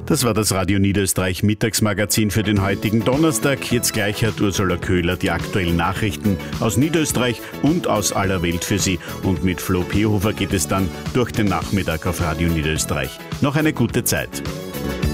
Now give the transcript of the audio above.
Das war das Radio Niederösterreich Mittagsmagazin für den heutigen Donnerstag. Jetzt gleich hat Ursula Köhler die aktuellen Nachrichten aus Niederösterreich und aus aller Welt für Sie. Und mit Flo Pierhofer geht es dann durch den Nachmittag auf Radio Niederösterreich. Noch eine gute Zeit.